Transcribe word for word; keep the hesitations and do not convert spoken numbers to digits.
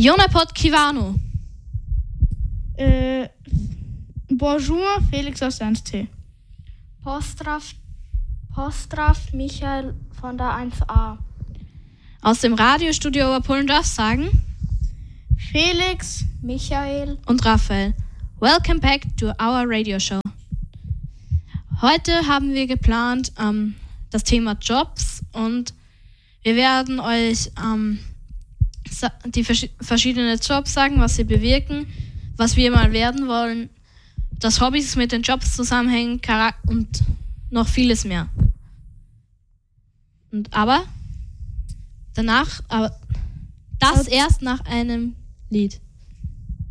Jonapod Kivano. Äh, bonjour, Felix aus Ernst-T. Postraf, Postraf Michael von der eins a. Aus dem Radiostudio Oberpolen darf sagen Felix, Michael und Raphael. Welcome back to our radio show. Heute haben wir geplant ähm, das Thema Jobs und wir werden euch ähm, die vers- verschiedenen Jobs sagen, was sie bewirken, was wir mal werden wollen, dass Hobbys mit den Jobs zusammenhängen Charak- und noch vieles mehr. Und aber danach, aber das erst nach einem Lied.